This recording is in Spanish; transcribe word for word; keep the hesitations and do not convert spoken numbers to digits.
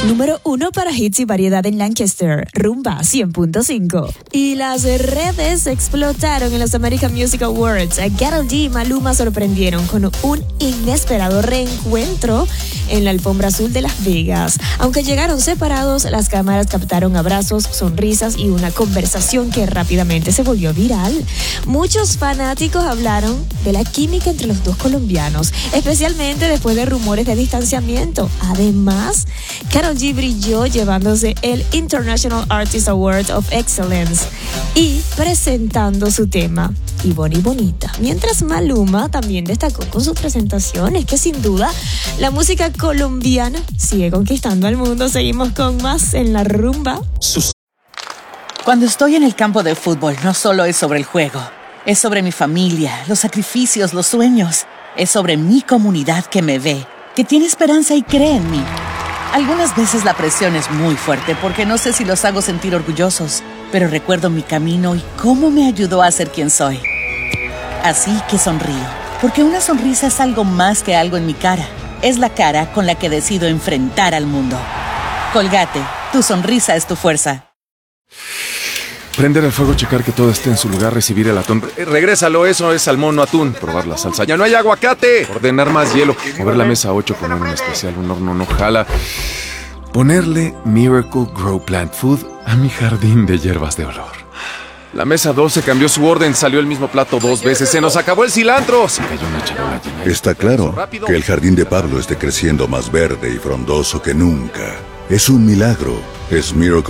Número uno para hits y variedad en Lancaster, Rumba cien punto cinco. Y las redes explotaron en los American Music Awards. Karol G y Maluma sorprendieron con un inesperado reencuentro en la alfombra azul de Las Vegas. Aunque llegaron separados, las cámaras captaron abrazos, sonrisas y una conversación que rápidamente se volvió viral. Muchos fanáticos hablaron de la química entre los dos colombianos, especialmente después de rumores de distanciamiento. Además, Karol G brilló llevándose el International Artist Award of Excellence y presentando su tema Y Boni Bonita. Mientras Maluma también destacó con sus presentaciones, que sin duda la música colombiana sigue conquistando al mundo. Seguimos con más en La Rumba. Cuando estoy en el campo de fútbol, no solo es sobre el juego, es sobre mi familia, los sacrificios, los sueños. Es sobre mi comunidad que me ve, que tiene esperanza y cree en mí. Algunas veces la presión es muy fuerte porque no sé si los hago sentir orgullosos, pero recuerdo mi camino y cómo me ayudó a ser quien soy. Así que sonrío, porque una sonrisa es algo más que algo en mi cara. Es la cara con la que decido enfrentar al mundo. Colgate, tu sonrisa es tu fuerza. Prender el fuego, checar que todo esté en su lugar, recibir el atún. Eh, regrésalo, eso es salmón, no atún. Probar la salsa. ¡Ya no hay aguacate! Ordenar más hielo. Mover la mesa ocho con un especial. Un horno no jala. Ponerle Miracle Grow Plant Food a mi jardín de hierbas de olor. La mesa doce cambió su orden. Salió el mismo plato dos veces. ¡Se nos acabó el cilantro! Se cayó una charola llena. Está claro que el jardín de Pablo esté creciendo más verde y frondoso que nunca. Es un milagro. Es Miracle